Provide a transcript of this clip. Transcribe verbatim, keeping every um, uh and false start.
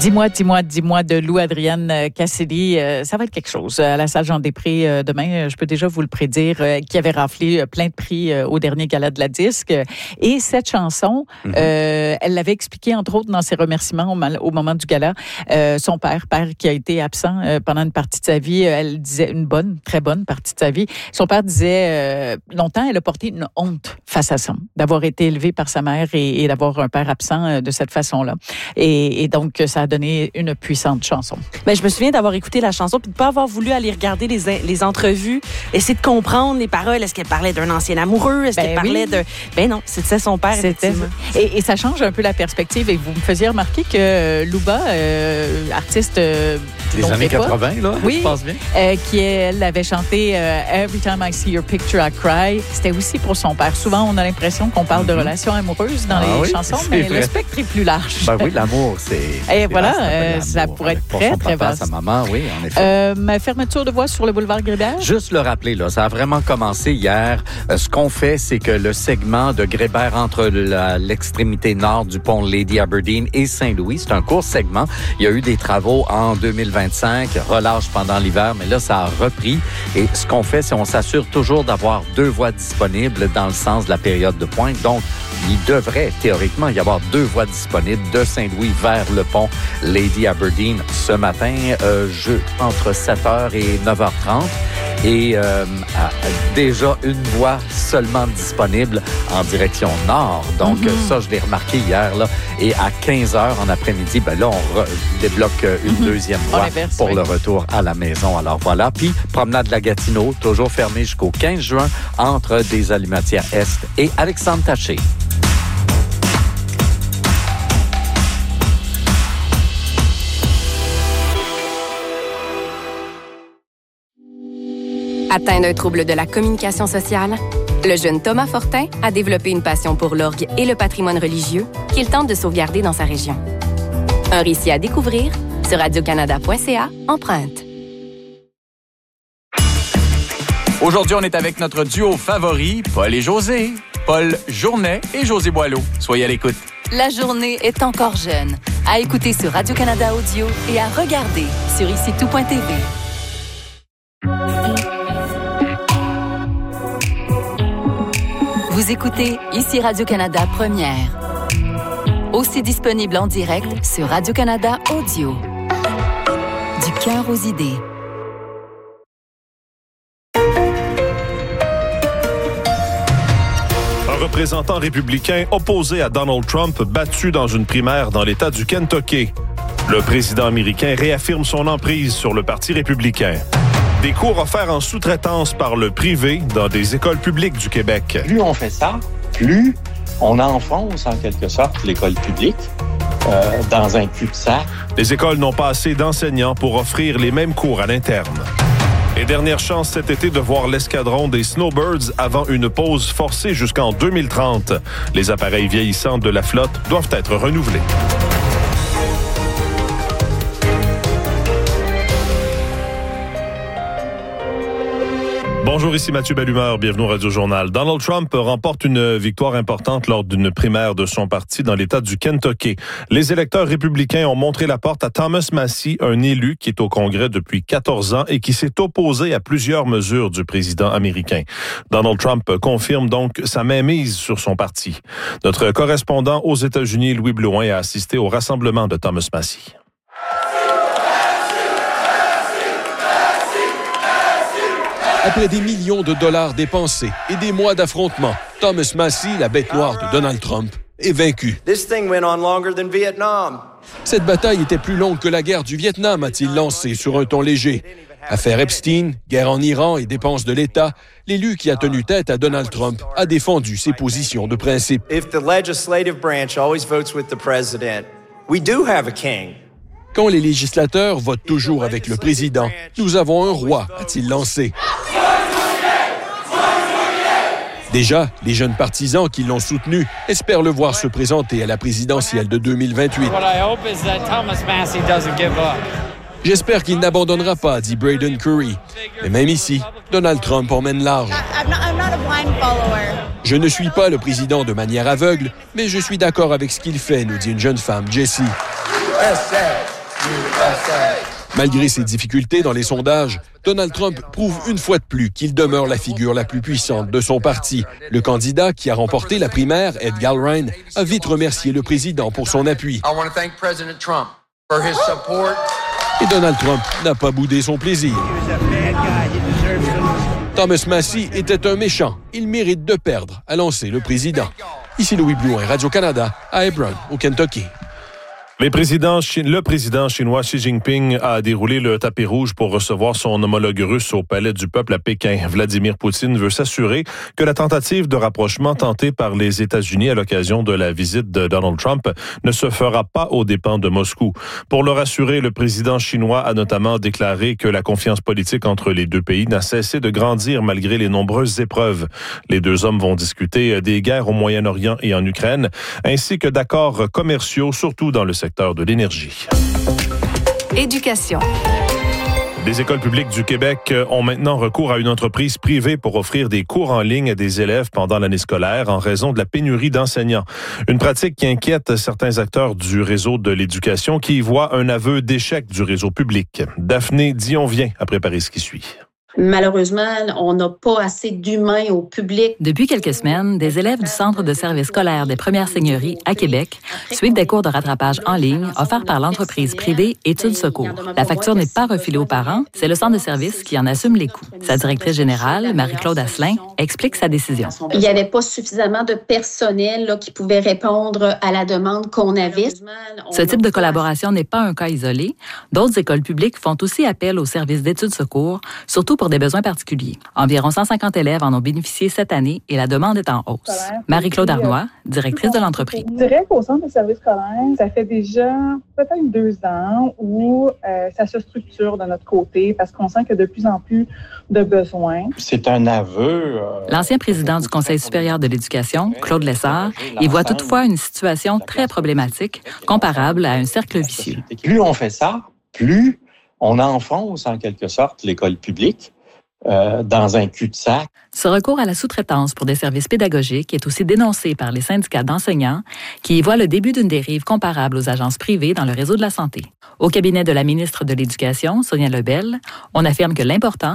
Dis-moi, dis-moi, dis-moi de Lou-Adrienne Cassidy. Euh, ça va être quelque chose. À la salle Jean-Després euh, demain, je peux déjà vous le prédire, euh, qui avait raflé euh, plein de prix euh, au dernier gala de la disque. Et cette chanson, mm-hmm. euh, elle l'avait expliqué, entre autres, dans ses remerciements au, mal, au moment du gala. Euh, son père, père qui a été absent euh, pendant une partie de sa vie, euh, elle disait une bonne, très bonne partie de sa vie. Son père disait, euh, longtemps, elle a porté une honte face à ça, d'avoir été élevée par sa mère et, et d'avoir un père absent euh, de cette façon-là. Et, et donc, ça a donné une puissante chanson. Ben, je me souviens d'avoir écouté la chanson puis de pas avoir voulu aller regarder les, les entrevues, essayer de comprendre les paroles. Est-ce qu'elle parlait d'un ancien amoureux? Est-ce ben qu'elle parlait oui. de... Ben non, c'était son père, c'était... Et, et ça change un peu la perspective. Et vous me faisiez remarquer que Luba, euh, artiste... Euh, des années quatre-vingts, là, oui, je pense bien. Euh, qui, elle, avait chanté euh, « Every time I see your picture, I cry ». C'était aussi pour son père. Souvent, on a l'impression qu'on parle mm-hmm. de relations amoureuses dans ah, les oui, chansons, mais vrai. Le spectre est plus large. Ben oui, l'amour, c'est... Et voilà, euh, ça pourrait être très, très vaste. Sa maman, oui, en effet. Euh, ma fermeture de voie sur le boulevard Grébert? Juste le rappeler, là, ça a vraiment commencé hier. Euh, ce qu'on fait, c'est que le segment de Grébert entre la, l'extrémité nord du pont Lady Aberdeen et Saint-Louis, c'est un court segment. Il y a eu des travaux en deux mille vingt-cinq, relâche pendant l'hiver, mais là, ça a repris. Et ce qu'on fait, c'est qu'on s'assure toujours d'avoir deux voies disponibles dans le sens de la période de pointe. Donc, il devrait théoriquement y avoir deux voies disponibles de Saint-Louis vers le pont Lady Aberdeen ce matin, euh, je, entre sept heures et neuf heures trente. Et euh, déjà une voie seulement disponible en direction nord. Donc, mm-hmm. ça, je l'ai remarqué hier. Là. Et à quinze heures en après-midi, ben là, on re- débloque une mm-hmm. deuxième voie inverse, pour oui. le retour à la maison. Alors voilà. Puis, promenade de la Gatineau, toujours fermée jusqu'au quinze juin entre des Alimentières Est et Alexandre Taché. Atteint d'un trouble de la communication sociale, le jeune Thomas Fortin a développé une passion pour l'orgue et le patrimoine religieux qu'il tente de sauvegarder dans sa région. Un récit à découvrir sur radio canada point c a, empreinte. Aujourd'hui, on est avec notre duo favori, Paul et José. Paul Journet et José Boileau. Soyez à l'écoute. La journée est encore jeune. À écouter sur Radio-Canada Audio et à regarder sur ici tout point t v. Vous écoutez ici Radio-Canada Première. Aussi disponible en direct sur Radio-Canada Audio. Du cœur aux idées. Un représentant républicain opposé à Donald Trump battu dans une primaire dans l'État du Kentucky. Le président américain réaffirme son emprise sur le Parti républicain. Des cours offerts en sous-traitance par le privé dans des écoles publiques du Québec. Plus on fait ça, plus on enfonce en quelque sorte l'école publique euh, dans un cul-de-sac. Les écoles n'ont pas assez d'enseignants pour offrir les mêmes cours à l'interne. Et dernière chance cet été de voir l'escadron des Snowbirds avant une pause forcée jusqu'en deux mille trente. Les appareils vieillissants de la flotte doivent être renouvelés. Bonjour, ici Mathieu Bellumeur, bienvenue au Radio-Journal. Donald Trump remporte une victoire importante lors d'une primaire de son parti dans l'État du Kentucky. Les électeurs républicains ont montré la porte à Thomas Massie, un élu qui est au Congrès depuis quatorze ans et qui s'est opposé à plusieurs mesures du président américain. Donald Trump confirme donc sa mainmise sur son parti. Notre correspondant aux États-Unis, Louis Blouin, a assisté au rassemblement de Thomas Massie. Après des millions de dollars dépensés et des mois d'affrontements, Thomas Massie, la bête noire de Donald Trump, est vaincu. This thing went on longer than Vietnam. Cette bataille était plus longue que la guerre du Vietnam, a-t-il lancé sur un ton léger. Affaire Epstein, guerre en Iran et dépenses de l'État, l'élu qui a tenu tête à Donald Trump a défendu ses positions de principe. If the legislative branch always votes with the president, we do have a king. Quand les législateurs votent toujours avec le président, nous avons un roi, a-t-il lancé. Déjà, les jeunes partisans qui l'ont soutenu espèrent le voir se présenter à la présidentielle de deux mille vingt-huit. J'espère qu'il n'abandonnera pas, dit Braden Curry. Mais même ici, Donald Trump emmène large. Je ne suis pas le président de manière aveugle, mais je suis d'accord avec ce qu'il fait, nous dit une jeune femme, Jessie. S A, U S A. Malgré ses difficultés dans les sondages, Donald Trump prouve une fois de plus qu'il demeure la figure la plus puissante de son parti. Le candidat qui a remporté la primaire, Ed Galbraith, a vite remercié le président pour son appui. Et Donald Trump n'a pas boudé son plaisir. Thomas Massie était un méchant. Il mérite de perdre, a lancé le président. Ici Louis Blouin, Radio-Canada, à Hebron, au Kentucky. Les présidents, le président chinois Xi Jinping a déroulé le tapis rouge pour recevoir son homologue russe au Palais du Peuple à Pékin. Vladimir Poutine veut s'assurer que la tentative de rapprochement tentée par les États-Unis à l'occasion de la visite de Donald Trump ne se fera pas aux dépens de Moscou. Pour le rassurer, le président chinois a notamment déclaré que la confiance politique entre les deux pays n'a cessé de grandir malgré les nombreuses épreuves. Les deux hommes vont discuter des guerres au Moyen-Orient et en Ukraine, ainsi que d'accords commerciaux, surtout dans le secteur de l'énergie. Éducation. Les écoles publiques du Québec ont maintenant recours à une entreprise privée pour offrir des cours en ligne à des élèves pendant l'année scolaire en raison de la pénurie d'enseignants. Une pratique qui inquiète certains acteurs du réseau de l'éducation qui y voient un aveu d'échec du réseau public. Daphné Dionvien a préparé ce qui suit. Malheureusement, on n'a pas assez d'humains au public. Depuis quelques semaines, des élèves du Centre de services scolaires des Premières Seigneuries à Québec suivent des cours de rattrapage en ligne offerts par l'entreprise privée Études Secours. La facture n'est pas refilée aux parents, c'est le centre de services qui en assume les coûts. Sa directrice générale, Marie-Claude Asselin, explique sa décision. Il n'y avait pas suffisamment de personnel là, qui pouvait répondre à la demande qu'on avait. Ce type de collaboration n'est pas un cas isolé. D'autres écoles publiques font aussi appel aux services d'Études Secours, surtout pour des besoins particuliers. Environ cent cinquante élèves en ont bénéficié cette année et la demande est en hausse. Marie-Claude Arnois, directrice de l'entreprise. Je dirais qu'au Centre de services scolaires, ça fait déjà peut-être deux ans où euh, ça se structure de notre côté parce qu'on sent qu'il y a de plus en plus de besoins. C'est un aveu. Euh, L'ancien président du Conseil supérieur de l'éducation, Claude Lessard, y voit toutefois une situation très problématique, comparable à un cercle vicieux. Plus on fait ça, plus on enfonce en quelque sorte l'école publique euh, dans un cul-de-sac. Ce recours à la sous-traitance pour des services pédagogiques est aussi dénoncé par les syndicats d'enseignants qui y voient le début d'une dérive comparable aux agences privées dans le réseau de la santé. Au cabinet de la ministre de l'Éducation, Sonia Lebel, on affirme que l'important